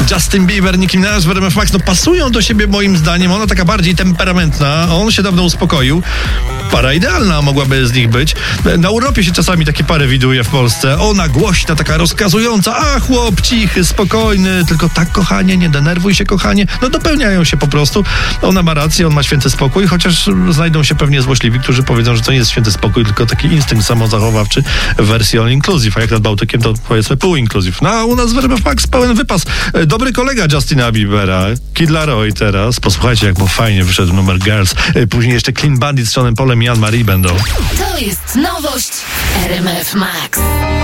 Justin Bieber, Nicki Minaj w RMF Max, no pasują do siebie moim zdaniem. Ona taka bardziej temperamentna, a on się dawno uspokoił. Para idealna mogłaby z nich być. Na Europie się czasami takie pary widuje w Polsce. Ona głośna, taka rozkazująca, a chłop cichy, spokojny, tylko tak, kochanie, nie denerwuj się, kochanie. No dopełniają się po prostu. Ona ma rację, on ma święty spokój, chociaż znajdą się pewnie złośliwi, którzy powiedzą, że to nie jest święty spokój, tylko taki instynkt samozachowawczy w wersji all inclusive, a jak nad Bałtykiem to powiedzmy pół inclusive. No a u nas w RMF Max pełen wypas. Dobry kolega Justina Biebera, Kid Laroi teraz. Posłuchajcie, jak mu fajnie wyszedł numer Girls. Później jeszcze Clean Bandit z Seanem Paulem i Anne Marie będą. To jest nowość RMF Max.